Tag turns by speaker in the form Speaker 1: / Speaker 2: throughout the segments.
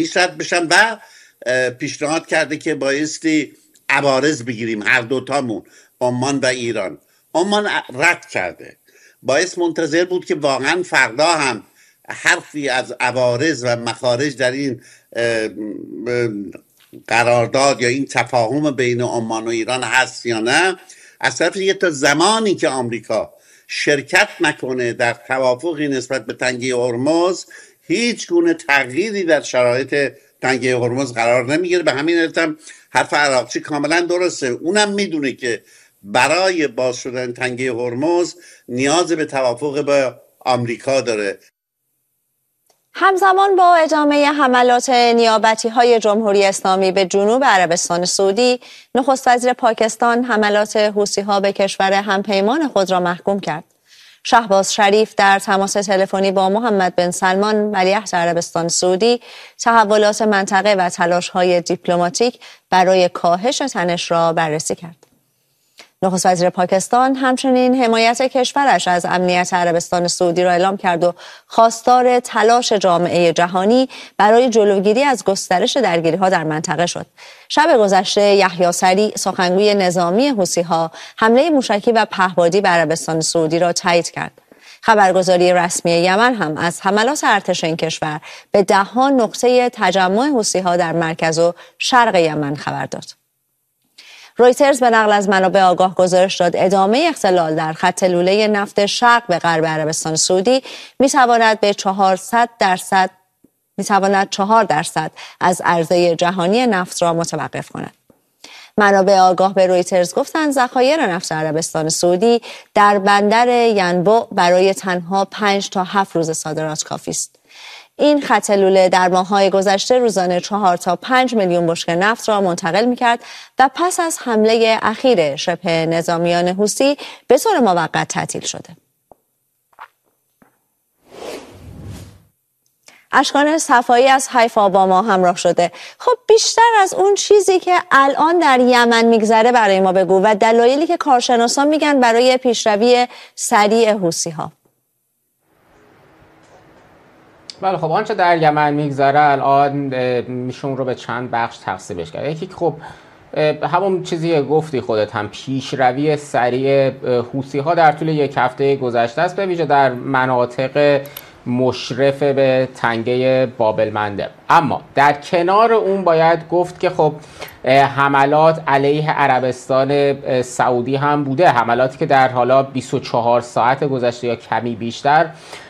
Speaker 1: خلیج رد بشن و پیشنهاد کرده که بایستی عوارض بگیریم هر دوتامون، عمان و ایران. عمان رد کرده. باعث منتظر بود که واقعا فردا هم حرفی از عوارض و مخارج در این قرارداد یا این تفاهم بین عمان و ایران هست یا نه. از طرف دیگه تا زمانی که آمریکا شرکت نکنه در توافقی نسبت به تنگه هرمز، هیچ گونه تغییری در شرایط تنگه هرمز قرار نمیگیره. به همین علت هم حرف عراقچی کاملا درسته. اونم میدونه که برای باز شدن تنگه هرمز نیاز به توافق با آمریکا داره.
Speaker 2: همزمان با ادامه حملات نیابتی‌های جمهوری اسلامی به جنوب عربستان سعودی، نخست وزیر پاکستان حملات حوثی‌ها به کشور همپیمان خود را محکوم کرد. شهباز شریف در تماس تلفنی با محمد بن سلمان ولیعهد عربستان سعودی تحولات منطقه و تلاش‌های دیپلماتیک برای کاهش تنش را بررسی کرد. نخست وزیر پاکستان همچنین حمایت کشورش از امنیت عربستان سعودی را اعلام کرد و خواستار تلاش جامعه جهانی برای جلوگیری از گسترش درگیری‌ها در منطقه شد. شب گذشته یحیی سریع، سخنگوی نظامی حوثی‌ها، حمله موشکی و پهپادی به عربستان سعودی را تایید کرد. خبرگزاری رسمی یمن هم از حملات ارتش این کشور به 10 نقطه تجمع حوثی‌ها در مرکز و شرق یمن خبر داد. رویترز به نقل از منابع آگاه گزارش داد ادامه اختلال در خط لوله نفت شرق به غرب عربستان سعودی میتواند 4% از عرضه جهانی نفت را متوقف کند. منابع آگاه به رویترز گفتند ذخایر نفت عربستان سعودی در بندر ینبع برای تنها 5 تا 7 روز صادرات کافی است. این خط لوله در ماه‌های گذشته روزانه 4 تا 5 میلیون بشکه نفت را منتقل می‌کرد و پس از حمله اخیر شبه نظامیان حوثی به طور موقت تعطیل شده. اشکان صفایی از حیفا با ما همراه شده. خب بیشتر از اون چیزی که الان در یمن میگذره برای ما بگو و دلایلی که کارشناسان میگن برای پیشروی سریع حوثی‌ها.
Speaker 3: بله خب آنچه در یمن میگذره الان میشون رو به چند بخش تقسیمش کرد. یکی خب همون چیزی گفتی خودت هم، پیشروی سریع حوثی‌ها در طول یک هفته گذشته است، به ویژه در مناطق مشرف به تنگه بابلمنده. اما در کنار اون باید گفت که خب حملات علیه عربستان سعودی هم بوده، حملاتی که در حالا 24 ساعت گذشته یا کمی بیشتر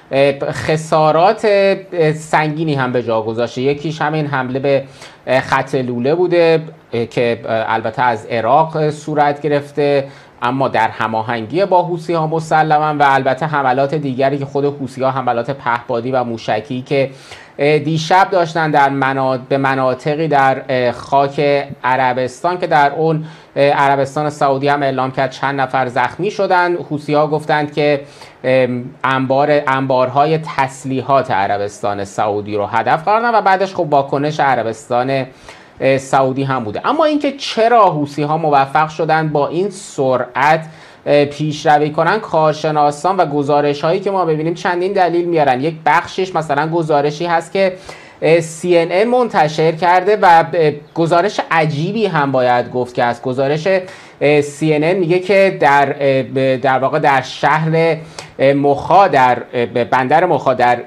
Speaker 3: خسارات سنگینی هم به جا گذاشته. یکیش همین حمله به خط لوله بوده که البته از عراق صورت گرفته اما در هماهنگی با حوثی‌ها مسلماً، و البته حملات دیگری که خود حوثی‌ها، حملات پهپادی و موشکی که دیشب داشتن به مناطقی در خاک عربستان که در اون عربستان سعودی هم اعلام کرد چند نفر زخمی شدن. حوثی‌ها گفتند که انبارهای تسلیحات عربستان سعودی رو هدف قرار دادن و بعدش خب واکنش عربستان سعودی هم بوده. اما اینکه چرا حوثی‌ها موفق شدن با این سرعت پیشروی کنن، کارشناسان و گزارش‌هایی که ما ببینیم چندین دلیل میارن. یک بخشش مثلا گزارشی هست که CNN منتشر کرده و گزارش عجیبی هم باید گفت که از گزارش CNN میگه که در واقع در شهر مخا، در بندر مخا در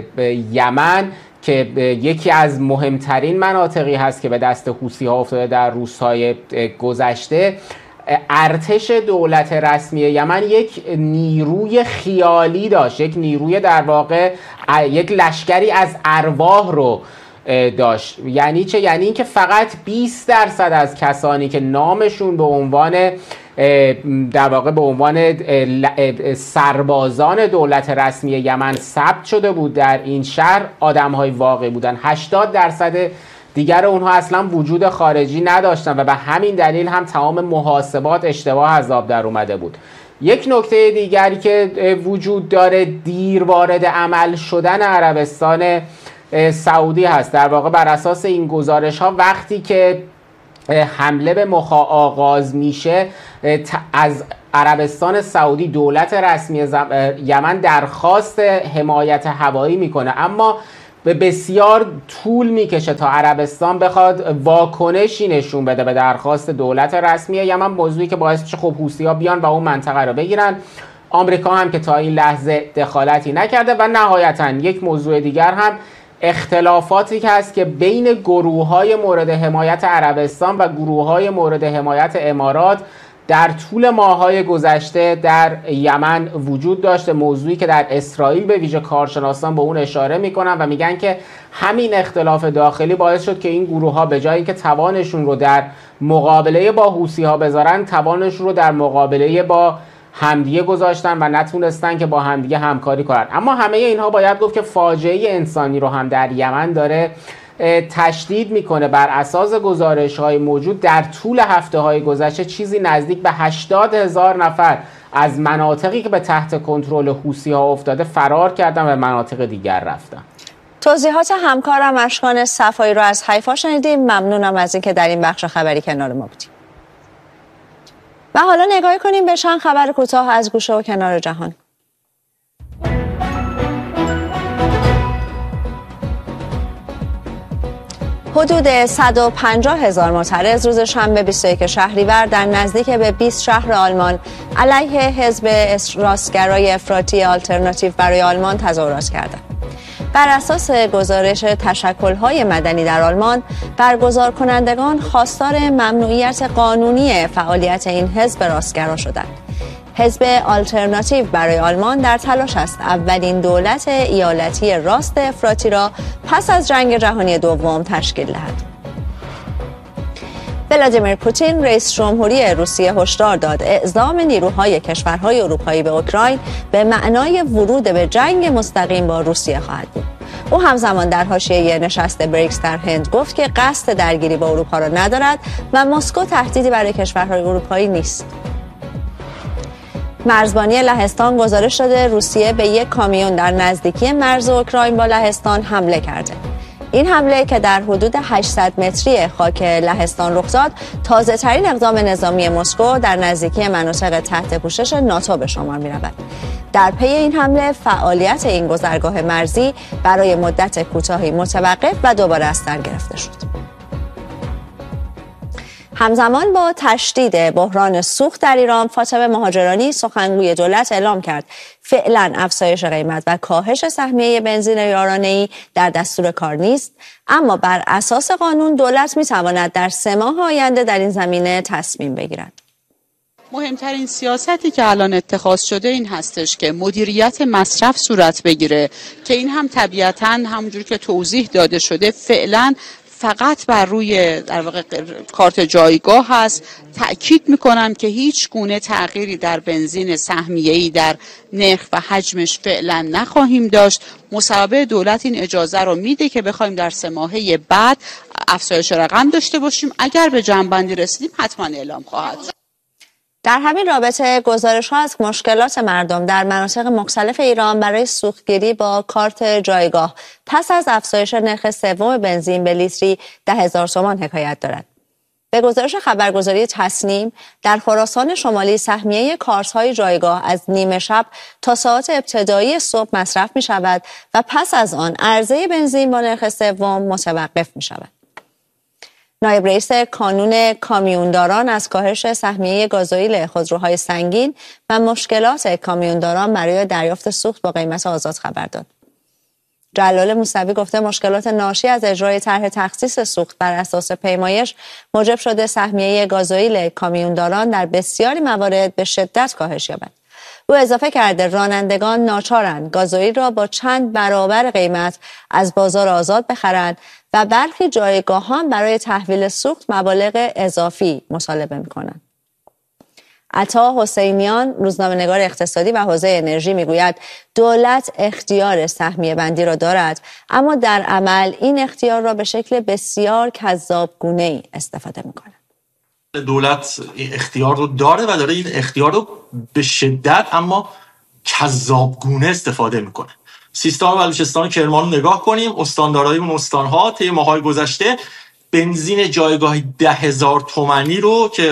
Speaker 3: یمن که یکی از مهمترین مناطقی هست که به دست حوثی‌ها افتاده در روزهای گذشته، ارتش دولت رسمی یمن یک نیروی خیالی داشت، یک نیروی در واقع یک لشکری از ارواح رو داشت. یعنی چه؟ یعنی اینکه فقط 20% از کسانی که نامشون به عنوان در واقع به عنوان سربازان دولت رسمی یمن ثبت شده بود در این شهر آدم‌های واقعی بودن. 80% دیگر اونها اصلا وجود خارجی نداشتن و به همین دلیل هم تمام محاسبات اشتباه از آب در اومده بود. یک نکته دیگری که وجود داره، دیر وارد عمل شدن عربستان سعودی هست. در واقع بر اساس این گزارش ها وقتی که حمله به مخا آغاز میشه، از عربستان سعودی دولت رسمی یمن درخواست حمایت هوایی میکنه، اما به بسیار طول میکشه تا عربستان بخواد واکنشی نشون بده به درخواست دولت رسمی یمن، موضوعی که باعث میشه خب حوثی‌ها بیان و اون منطقه رو بگیرن. آمریکا هم که تا این لحظه دخالتی نکرده. و نهایتاً یک موضوع دیگر هم اختلافاتی که هست که بین گروه‌های مورد حمایت عربستان و گروه‌های مورد حمایت امارات در طول ماه‌های گذشته در یمن وجود داشته، موضوعی که در اسرائیل به ویژه کارشناسان به اون اشاره میکنن و میگن که همین اختلاف داخلی باعث شد که این گروه‌ها به جای اینکه توانشون رو در مقابله با حوثی‌ها بذارن، توانشون رو در مقابله با همدیگه گذاشتن و نتونستن که با همدیگه همکاری کنن. اما همه اینها باید گفت که فاجعه انسانی رو هم در یمن داره تشدید میکنه. بر اساس گزارش‌های موجود در طول هفته‌های گذشته چیزی نزدیک به 80,000 نفر از مناطقی که به تحت کنترل حوثی‌ها افتاده فرار کردن و به مناطق دیگر رفتن.
Speaker 2: توضیحات همکارم اشکان صفایی رو از حیفا شنیدیم. ممنونم از اینکه در این بخش خبری کنار ما بودیم. و حالا نگاهی کنیم به چند خبر کوتاه از گوشه و کنار جهان. حدود 150,000 معترض روز شنبه 21 شهریور در نزدیک به 20 شهر آلمان علیه حزب راستگرای افراطی آلترناتیو برای آلمان تظاهرات کردند. بر اساس گزارش تشکل‌های مدنی در آلمان، برگزار کنندگان خواستار ممنوعیت قانونی فعالیت این حزب راستگرا شدند. حزب آلترناتیو برای آلمان در تلاش است اولین دولت ایالتی راست افراطی را پس از جنگ جهانی دوم تشکیل دهد. ولادیمیر پوتین رئیس جمهوری روسیه هشدار داد اعزام نیروهای کشورهای اروپایی به اوکراین به معنای ورود به جنگ مستقیم با روسیه خواهد بود. او همزمان در حاشیه نشست بریکس در هند گفت که قصد درگیری با اروپا را ندارد و مسکو تهدیدی برای کشورهای اروپایی نیست. مرزبانی لهستان گزارش داده روسیه به یک کامیون در نزدیکی مرز اوکراین با لهستان حمله کرده. این حمله که در حدود 800 متری خاک لهستان رخ داد، تازه‌ترین اقدام نظامی مسکو در نزدیکی مناطق تحت پوشش ناتو به شمار می‌رود. در پی این حمله، فعالیت این گذرگاه مرزی برای مدت کوتاهی متوقف و دوباره از سر گرفته شد. همزمان با تشدید بحران سوخت در ایران، فاطمه مهاجرانی سخنگوی دولت اعلام کرد فعلا افزایش قیمت و کاهش سهمیه بنزین یارانه‌ای در دستور کار نیست، اما بر اساس قانون دولت می‌تواند در 3 ماه آینده در این زمینه تصمیم بگیرد.
Speaker 4: مهمترین سیاستی که الان اتخاذ شده این هستش که مدیریت مصرف صورت بگیره که این هم طبیعتاً همونجوری که توضیح داده شده فعلا فقط بر روی در واقع کارت جایگاه هست. تأکید میکنم که هیچ گونه تغییری در بنزین سهمیه‌ای در نرخ و حجمش فعلا نخواهیم داشت. مصوبه دولت این اجازه رو میده که بخوایم در 3 ماهه بعد افزایش رقم داشته باشیم. اگر به جمع‌بندی رسیدیم حتما اعلام خواهد شد.
Speaker 2: در همین رابطه گزارش‌ها از مشکلات مردم در مناطق مختلف ایران برای سوختگیری با کارت جایگاه پس از افزایش نرخ سوم بنزین به لیتری 10,000 تومان حکایت دارد. به گزارش خبرگزاری تصنیم، در خراسان شمالی سهمیه کارت‌های جایگاه از نیمه شب تا ساعات ابتدایی صبح مصرف می‌شود و پس از آن عرضه بنزین با نرخ سوم متوقف می‌شود. نایب رئیس کانون کامیونداران از کاهش سهمیه گازوئیل خودروهای سنگین و مشکلات کامیونداران برای دریافت سوخت با قیمت آزاد خبر داد. جلال موسوی گفته مشکلات ناشی از اجرای طرح تخصیص سوخت بر اساس پیمایش موجب شده سهمیه گازوئیل کامیونداران در بسیاری موارد به شدت کاهش یابد. او اضافه کرده رانندگان ناچارند گازوئیل را با چند برابر قیمت از بازار آزاد بخرند و برخی جایگاهان برای تحویل سوخت مبالغ اضافی مطالبه می‌کنند. عطا حسینیان روزنامه‌نگار اقتصادی و حوزه انرژی میگوید دولت اختیار سهمیه بندی را دارد، اما در عمل این اختیار را به شکل بسیار کذابگونه‌ای استفاده می‌کند.
Speaker 5: دولت اختیار رو داره و داره این اختیار رو به شدت اما کذابگونه استفاده میکنه. سیستان و بلوچستان و کرمان رو نگاه کنیم، استاندارهای اون استانها طی ماه‌های گذشته بنزین جایگاهی 10,000 تومانی رو که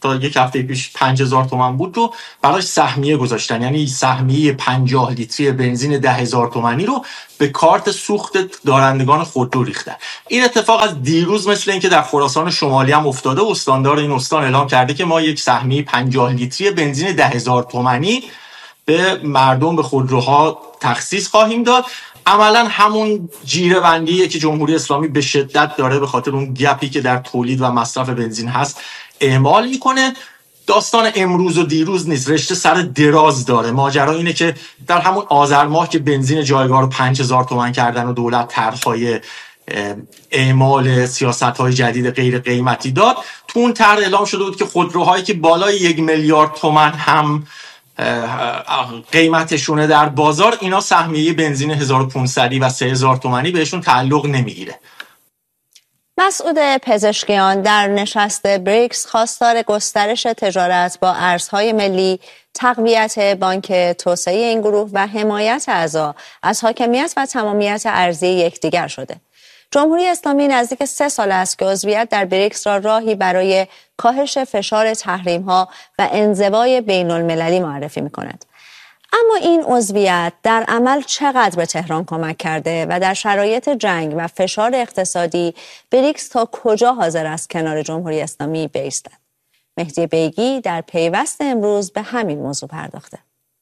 Speaker 5: تا یک هفته پیش 5000 تومان بود رو براش سهمیه گذاشتن، یعنی سهمیه 50 لیتری بنزین 10,000 تومانی رو به کارت سوخت دارندگان خودرو ریختن. این اتفاق از دیروز مثل اینکه در خراسان شمالی هم افتاده. استاندار این استان اعلام کرده که ما یک سهمیه 50 لیتری بنزین 10,000 تومانی به مردم، به خودروها تخصیص خواهیم داد. عملا همون جیره بندیه که جمهوری اسلامی به شدت داره به خاطر اون گپی که در تولید و مصرف بنزین هست اعمال میکنه. داستان امروز و دیروز نیست، رشته سر دراز داره. ماجرا اینه که در همون آذر ماه که بنزین جایگاه رو 5,000 تومان کردن و دولت طرح‌های اعمال سیاست‌های جدید غیر قیمتی داد، تو اون طرح اعلام شده بود که خودروهایی که بالای 1 میلیارد تومان هم قیمتشونه در بازار، اینا سهمیه بنزین 1500 و 3000 تومانی بهشون تعلق نمیگیره.
Speaker 2: مسعود پزشکیان در نشست بریکس خواستار گسترش تجارت با ارزهای ملی، تقویت بانک توسعه این گروه و حمایت اعضا از حاکمیت و تمامیت ارضی یکدیگر شده. جمهوری اسلامی نزدیک 3 سال است که عضویت در بریکس را راهی برای کاهش فشار تحریم‌ها و انزوای بین‌المللی معرفی می‌کند. اما این عضویت در عمل چقدر به تهران کمک کرده و در شرایط جنگ و فشار اقتصادی بریکس تا کجا حاضر است کنار جمهوری اسلامی بایستد؟ مهدی بیگی در پیوست امروز به همین موضوع پرداخته.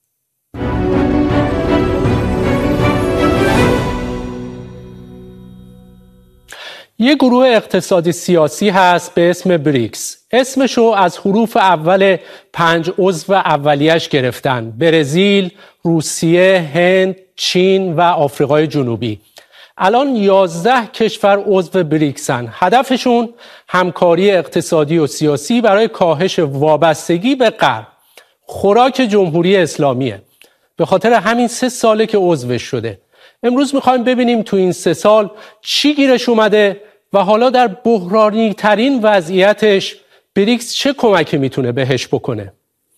Speaker 6: یک گروه اقتصادی سیاسی هست به اسم بریکس. اسمشو از حروف اول 5 عضو اولیش گرفتن: برزیل، روسیه، هند، چین و آفریقای جنوبی. الان 11 کشور عضو بریکسن. هدفشون همکاری اقتصادی و سیاسی برای کاهش وابستگی به غرب. خوراک جمهوری اسلامیه. به خاطر همین 3 ساله که عضوش شده. امروز میخوایم ببینیم تو این 3 سال چی گیرش اومده و حالا در بحرانی ترین وضعیتش بریکس چه کمکی میتونه بهش بکنه.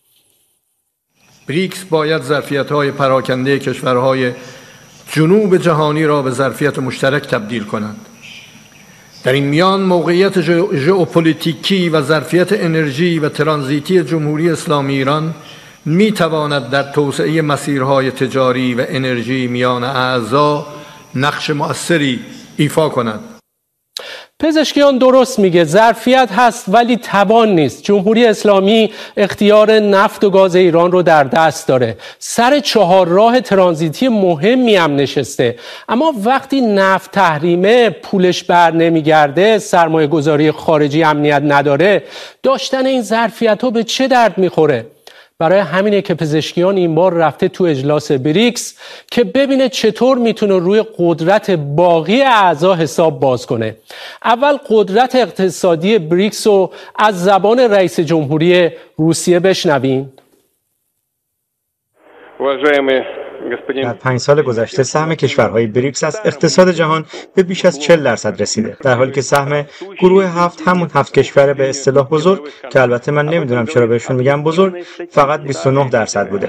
Speaker 7: بریکس باید ظرفیت‌های پراکنده کشورهای جنوب جهانی را به ظرفیت مشترک تبدیل کنند. در این میان موقعیت ژئوپلیتیکی و ظرفیت انرژی و ترانزیتی جمهوری اسلامی ایران می تواند در توسعه مسیرهای تجاری و انرژی میان اعضا نقش مؤثری ایفا کند.
Speaker 6: پزشکیان درست میگه، ظرفیت هست ولی توان نیست. جمهوری اسلامی اختیار نفت و گاز ایران رو در دست داره. سر 4 راه ترانزیتی مهمی هم نشسته. اما وقتی نفت تحریمه، پولش بر نمیگرده، سرمایه گذاری خارجی امنیت نداره، داشتن این ظرفیت ها به چه درد میخوره؟ برای همینه که پزشکیان این بار رفته تو اجلاس بریکس که ببینه چطور میتونه روی قدرت باقی اعضا حساب باز کنه. اول قدرت اقتصادی بریکس رو از زبان رئیس جمهوری روسیه بشنویم.
Speaker 8: در 5 سال گذشته سهم کشورهای بریکس از اقتصاد جهان به بیش از 40% رسیده، در حالی که سهم گروه 7 همون 7 کشور به اصطلاح بزرگ که البته من نمیدونم چرا بهشون میگم بزرگ، فقط 29% بوده.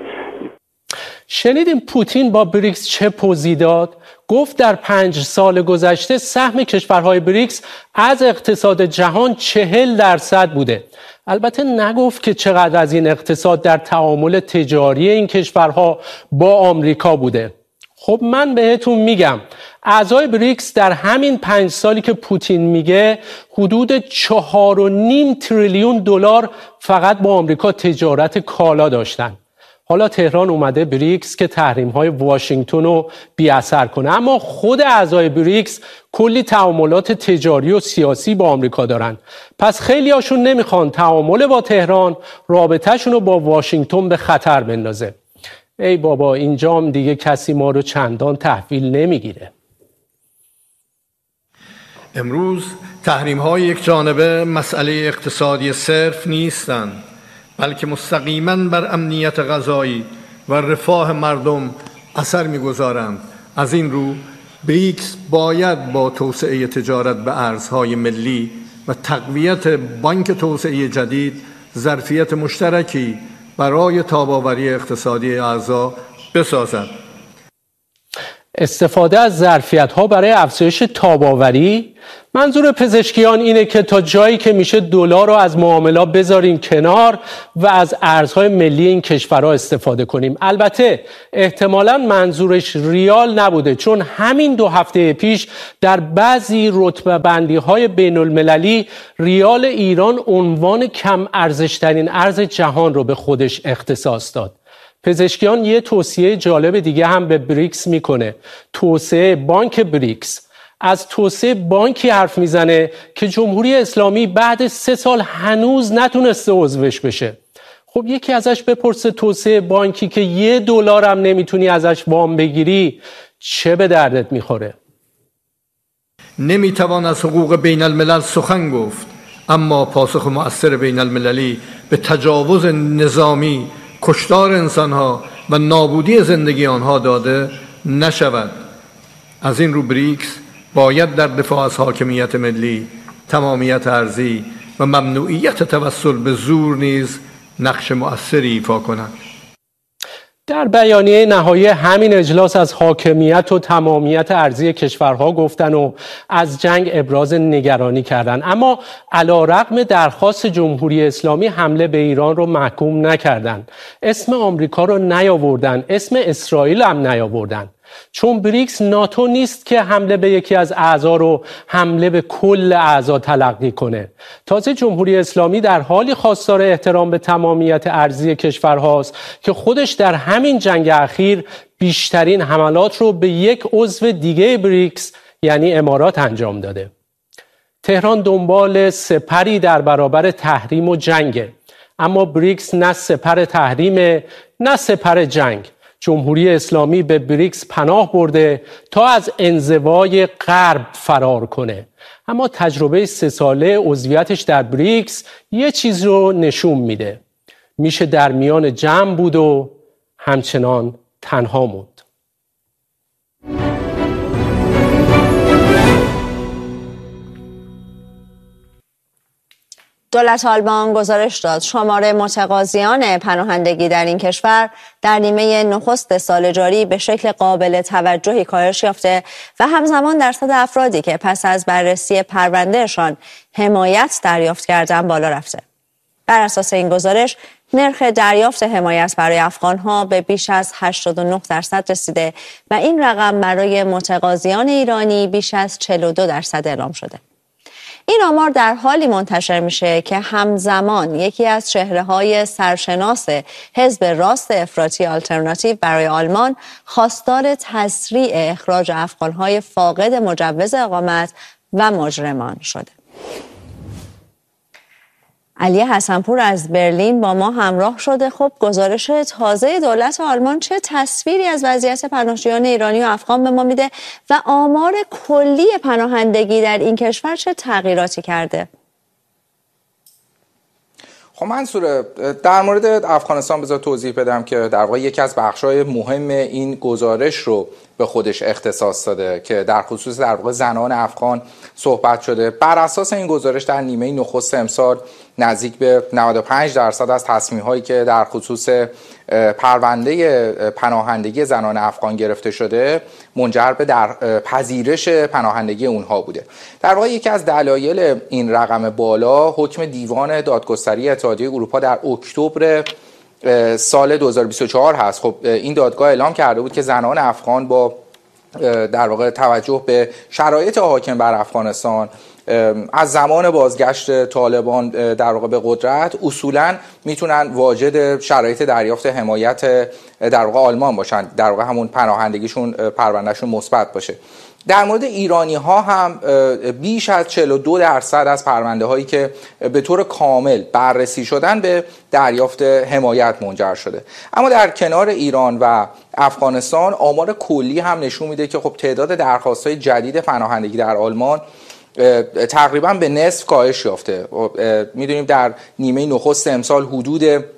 Speaker 6: شنیدیم پوتین با بریکس چه پوزی داد؟ گفت در 5 سال گذشته سهم کشورهای بریکس از اقتصاد جهان 40% بوده. البته نگفت که چقدر از این اقتصاد در تعامل تجاری این کشورها با آمریکا بوده. خب من بهتون میگم اعضای بریکس در همین 5 سالی که پوتین میگه حدود 4.5 تریلیون دلار فقط با آمریکا تجارت کالا داشتن. حالا تهران اومده بریکس که تحریم‌های واشنگتن رو بی‌اثر کنه، اما خود اعضای بریکس کلی تعاملات تجاری و سیاسی با آمریکا دارن. پس خیلی هاشون نمیخوان تعامل با تهران رابطه‌شون رو با واشنگتن به خطر بندازه. ای بابا، اینجام دیگه کسی ما رو چندان تحویل نمیگیره.
Speaker 7: امروز تحریم‌های یک جانبه مسئله اقتصادی صرف نیستند، بلکه مستقیما بر امنیت غذایی و رفاه مردم اثر می‌گذارند. از این رو بریکس باید با توسعه تجارت به ارزهای ملی و تقویت بانک توسعه جدید ظرفیت مشترکی برای تاب‌آوری اقتصادی اعضا بسازد.
Speaker 6: استفاده از ظرفیت‌ها برای افزایش تاب‌آوری؟ منظور پزشکیان اینه که تا جایی که میشه دلار رو از معاملات بذاریم کنار و از ارزهای ملی این کشورها استفاده کنیم. البته احتمالاً منظورش ریال نبوده، چون همین 2 هفته پیش در بعضی رتبه بندی‌های بین‌المللی ریال ایران عنوان کم ارزش‌ترین ارز جهان رو به خودش اختصاص داد. پزشکیان یه توصیه جالب دیگه هم به بریکس میکنه، توسعه بانک بریکس. از توسعه بانکی حرف میزنه که جمهوری اسلامی بعد 3 سال هنوز نتونسته عضوش بشه. خب یکی ازش بپرسه توسعه بانکی که $1 هم نمیتونی ازش وام بگیری چه به دردت میخوره؟
Speaker 7: نمیتوان از حقوق بین الملل سخن گفت اما پاسخ مؤثر بین المللی به تجاوز نظامی، کشتار انسانها و نابودی زندگی آنها داده نشود. از این رو بریکس باید در دفاع از حاکمیت ملی، تمامیت ارضی و ممنوعیت توسل به زور نیز نقش مؤثری ایفا کند.
Speaker 6: در بیانیه نهایی همین اجلاس از حاکمیت و تمامیت ارضی کشورها گفتن و از جنگ ابراز نگرانی کردند، اما علیرغم درخواست جمهوری اسلامی حمله به ایران رو محکوم نکردند. اسم آمریکا رو نیاوردن، اسم اسرائیل هم نیاوردن، چون بریکس ناتو نیست که حمله به یکی از اعضا رو حمله به کل اعضا تلقی کنه. تازه جمهوری اسلامی در حالی خواستار احترام به تمامیت ارضی کشورهاست که خودش در همین جنگ اخیر بیشترین حملات رو به یک عضو دیگه بریکس یعنی امارات انجام داده. تهران دنبال سپری در برابر تحریم و جنگه، اما بریکس نه سپر تحریم نه سپر جنگ. جمهوری اسلامی به بریکس پناه برده تا از انزوای غرب فرار کنه، اما تجربه 3 ساله عضویتش در بریکس یه چیز رو نشون میده: میشه در میان جمع بود و همچنان تنها موند.
Speaker 2: دولت آلمان گزارش داد شمار متقاضیان پناهندگی در این کشور در نیمه نخست سال جاری به شکل قابل توجهی کاهش یافته و همزمان درصد افرادی که پس از بررسی پروندهشان حمایت دریافت کردن بالا رفته. بر اساس این گزارش نرخ دریافت حمایت برای افغانها به بیش از 89% رسیده و این رقم برای متقاضیان ایرانی بیش از 42% اعلام شده. این آمار در حالی منتشر میشه که همزمان یکی از چهره‌های سرشناس حزب راست افراطی آلترناتیو برای آلمان خواستار تسریع اخراج افغان‌های فاقد مجوز اقامت و مجرمان شده. علی حسنپور از برلین با ما همراه شده. خب گزارش تازه دولت آلمان چه تصویری از وضعیت پناهجویان ایرانی و افغان به ما میده و آمار کلی پناهندگی در این کشور چه تغییراتی کرده؟
Speaker 9: خب منصور، در مورد افغانستان بذار توضیح بدم که در واقع یکی از بخش‌های مهم این گزارش رو به خودش اختصاص داده که در خصوص در واقع زنان افغان صحبت شده. بر اساس این گزارش در نیمه نخست امسال نزدیک به 95% از تصمیم‌هایی که در خصوص پرونده پناهندگی زنان افغان گرفته شده منجر به در پذیرش پناهندگی اونها بوده. در واقع یکی از دلایل این رقم بالا حکم دیوان دادگستری اتحادیه اروپا در اکتبر سال 2024 هست. خب این دادگاه اعلام کرده بود که زنان افغان با در واقع توجه به شرایط حاکم بر افغانستان از زمان بازگشت طالبان در واقع به قدرت اصولاً میتونن واجد شرایط دریافت حمایت در واقع آلمان باشن، در واقع همون پناهندگیشون پروندهشون مثبت باشه. در مورد ایرانی ها هم بیش از 42% از پرونده هایی که به طور کامل بررسی شدن به دریافت حمایت منجر شده. اما در کنار ایران و افغانستان آمار کلی هم نشون میده که خب تعداد درخواست های جدید پناهندگی در آلمان تقریبا به نصف کاهش یافته. میدونیم در نیمه نخست امسال حدود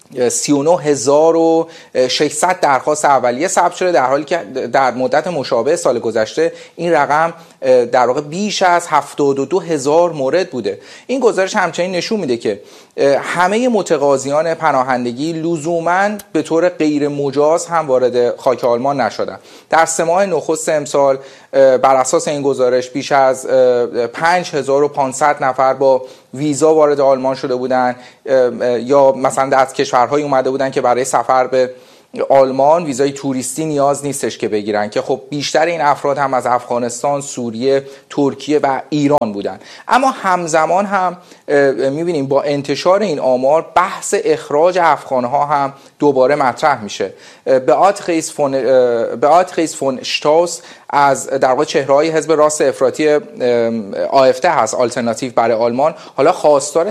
Speaker 9: 39600 درخواست اولیه ثبت شده، در حالی که در مدت مشابه سال گذشته این رقم در واقع بیش از 72000 مورد بوده. این گزارش همچنین نشون میده که همه متقاضیان پناهندگی لزوماً به طور غیر مجاز هم وارد خاک آلمان نشدن. در 3 ماه نخست امسال بر اساس این گزارش بیش از 5500 نفر با ویزا وارد آلمان شده بودند یا مثلا از کشورهای اومده بودن که برای سفر به آلمان ویزای توریستی نیاز نیستش که بگیرن، که خب بیشتر این افراد هم از افغانستان، سوریه، ترکیه و ایران بودن. اما همزمان هم میبینیم با انتشار این آمار بحث اخراج افغانها هم دوباره مطرح میشه. بئاتریس فون شتاوس از در واقع چهره‌های حزب راست افراطی AfD هست، آلترناتیو برای آلمان، حالا خواستار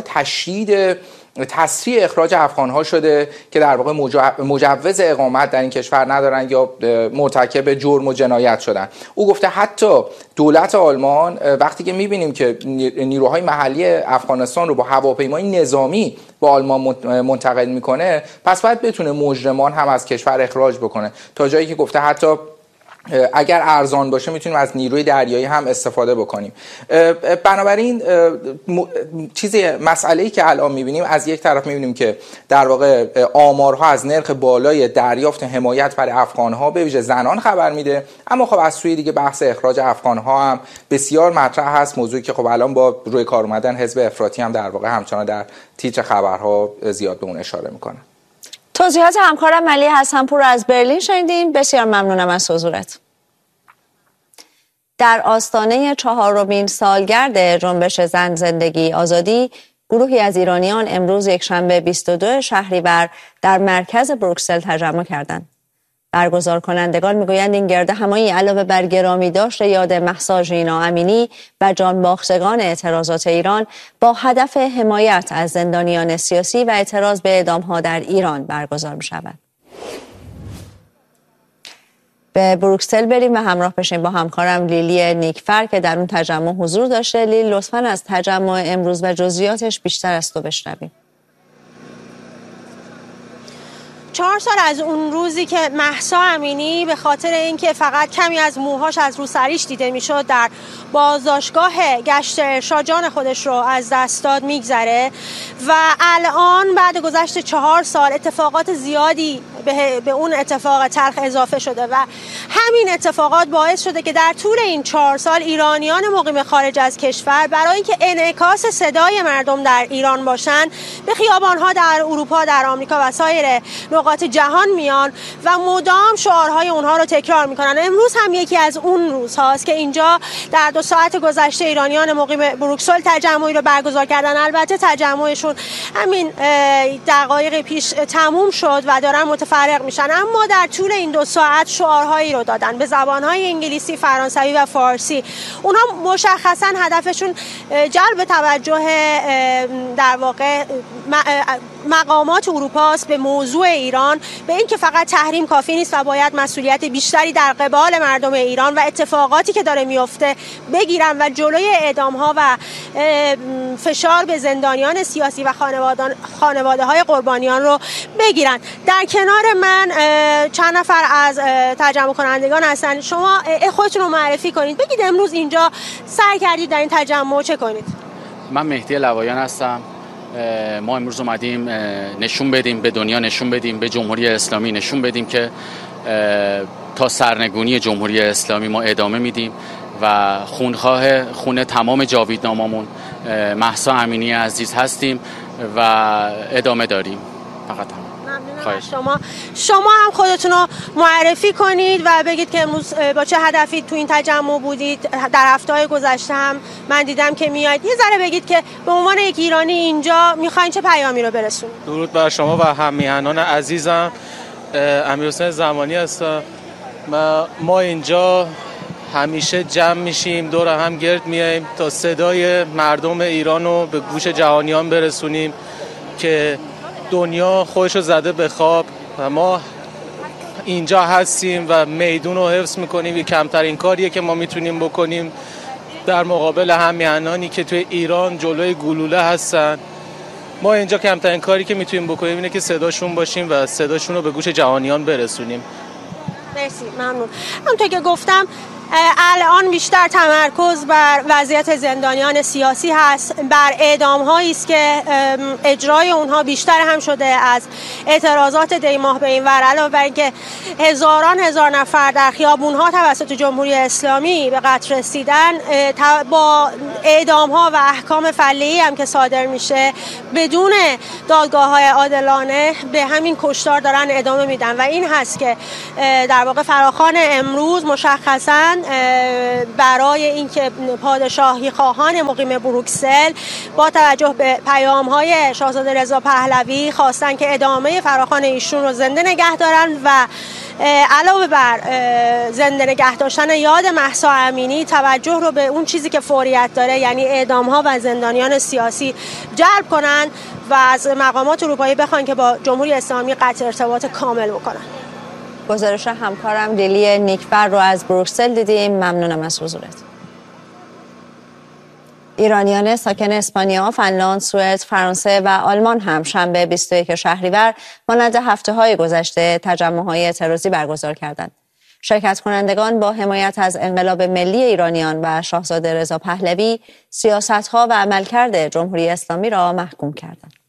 Speaker 9: تسریع اخراج افغانها شده که در واقع مجوز اقامت در این کشور ندارن یا مرتکب جرم و جنایت شدن. او گفته حتی دولت آلمان وقتی که میبینیم که نیروهای محلی افغانستان رو با هواپیمای نظامی با آلمان منتقل میکنه، پس باید بتونه مجرمان هم از کشور اخراج بکنه، تا جایی که گفته حتی اگر ارزان باشه میتونیم از نیروی دریایی هم استفاده بکنیم. بنابراین مسئله‌ای که الان میبینیم، از یک طرف میبینیم که در واقع آمارها از نرخ بالای دریافت حمایت برای افغانها به ویژه زنان خبر میده، اما خب از سوی دیگه بحث اخراج افغانها هم بسیار مطرح هست، موضوعی که خب الان با روی کار اومدن حزب افراطی هم در واقع همچنان در تیتر خبرها زیاد به اون اشاره میکنه.
Speaker 2: توضیحات همکارم علی حسنپور از برلین شنیدیم. بسیار ممنونم از حضورت. در آستانه 4مین سالگرد جنبش زن زندگی آزادی، گروهی از ایرانیان امروز یکشنبه 22 شهریور در مرکز بروکسل تجمع کردند. برگزار کنندگان میگویند این گرد همایی علاوه بر گرامی داشته یاد مهسا ژینا امینی و جانباختگان اعتراضات ایران با هدف حمایت از زندانیان سیاسی و اعتراض به اعدام‌ها در ایران برگزار می‌شود. به بروکسل بریم و همراه بشیم با همکارم لیلی نیکفر که در اون تجمع حضور داشته. لیلی، لطفاً از تجمع امروز و جزئیاتش بیشتر از تو بشنویم.
Speaker 10: 4 سال از اون روزی که مهسا امینی به خاطر اینکه فقط کمی از موهاش از روسریش دیده میشد در بازداشتگاه گشت ارشاد جان خودش رو از دست داد میگذره و الان بعد گذشت 4 سال اتفاقات زیادی به اون اتفاق تلخ اضافه شده و همین اتفاقات باعث شده که در طول این 4 سال ایرانیان مقیم خارج از کشور برای اینکه انعکاس صدای مردم در ایران باشن به خیابان‌ها در اروپا، در آمریکا و سایر نقاط جهان میان و مدام شعارهای اونها رو تکرار میکنن. امروز هم یکی از اون روزهاست که اینجا در 2 ساعت گذشته ایرانیان مقیم بروکسل تجمعی رو برگزار کردن. البته تجمعشون همین دقایق پیش تموم شد و دارن متفرق میشن، اما در طول این 2 ساعت شعارهایی رو دادن به زبانهای انگلیسی، فرانسوی و فارسی. اونها مشخصا هدفشون جلب توجه در واقع مقامات اروپاست به موضوع ایران، به اینکه فقط تحریم کافی نیست و باید مسئولیت بیشتری در قبال مردم ایران و اتفاقاتی که داره میفته بگیرن و جلوی اعدام‌ها و فشار به زندانیان سیاسی و خانواده های قربانیان رو بگیرن. در کنار من چند نفر از تجمع کنندگان هستن. شما خودتون رو معرفی کنید، بگید امروز اینجا سعی کردید در این تجمع چه کنید؟
Speaker 11: من مهدی لوایان هستم. ما امروز اومدیم نشون بدیم به دنیا، نشون بدیم به جمهوری اسلامی، نشون بدیم که تا سرنگونی جمهوری اسلامی ما ادامه میدیم و خون تمام جاویدناممون مهسا امینی عزیز هستیم و ادامه داریم. فقط
Speaker 10: شما هم خودتون رو معرفی کنید و بگید که امروز با چه هدفی تو این تجمع بودید. در هفته‌های گذشته هم من دیدم که میاید، یه ذره بگید که به عنوان یک ایرانی اینجا میخواین چه پیامی رو برسونید.
Speaker 12: درود بر شما و هم‌میهنان عزیزم. امیرحسین زمانی هستم. ما اینجا همیشه جمع میشیم، دور هم گرد میایم تا صدای مردم ایران رو به گوش جهانیان برسونیم که دنیا خودشو زده به خواب و ما اینجا هستیم و میدون رو حفظ میکنیم. کمترین کاریه که ما میتونیم بکنیم در مقابل هم‌میهنانی که توی ایران جلوی گلوله هستن ما اینجا کمترین کاری که میتونیم بکنیم اینه که صداشون باشیم و صداشون رو به گوش جهانیان برسونیم.
Speaker 10: مرسی، ممنون. همونطور که گفتم الان بیشتر تمرکز بر وضعیت زندانیان سیاسی هست، بر اعدام هایی است که اجرای اونها بیشتر هم شده از اعتراضات دیماه به این ور، علاوه بر اینکه هزار نفر در خیابون ها توسط جمهوری اسلامی به قتل رسیدن، با اعدام ها و احکام فله‌ای هم که صادر میشه بدون دادگاه های عادلانه به همین کشتار دارن ادامه میدن و این هست که در واقع فراخوان امروز مشخصاً برای اینکه پادشاهی خواهان مقیم بروکسل با توجه به پیام‌های شاهزاده رضا پهلوی خواستن که ادامه فراخوان ایشون رو زنده نگه دارن و علاوه بر زنده نگه داشتن یاد مهسا امینی توجه رو به اون چیزی که فوریت داره، یعنی اعدام‌ها و زندانیان سیاسی جلب کنن و از مقامات اروپایی بخوان که با جمهوری اسلامی قطع ارتباط کامل بکنن.
Speaker 2: گزارش همکارم لیلی نیکبر رو از بروکسل دیدیم. ممنونم از حضورت. ایرانیان ساکن اسپانیا، فنلاند، سوئد، فرانسه و آلمان هم شنبه 21 شهریور مانند هفته‌های گذشته تجمع‌های اعتراضی برگزار کردند. شرکت کنندگان با حمایت از انقلاب ملی ایرانیان و شاهزاده رضا پهلوی سیاست‌ها و عملکرد جمهوری اسلامی را محکوم کردند.